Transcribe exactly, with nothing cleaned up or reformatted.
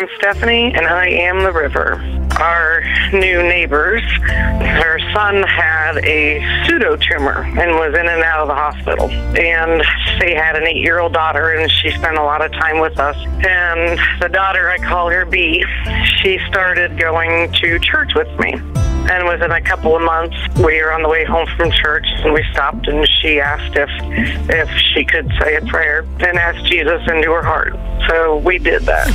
I'm Stephanie, and I am the river. Our new neighbors, her son had a pseudotumor and was in and out of the hospital. And they had an eight-year-old daughter, and she spent a lot of time with us. And the daughter, I call her B, she started going to church with me. And within a couple of months, we were on the way home from church, and we stopped, and she asked if if she could say a prayer and ask Jesus into her heart. So we did that.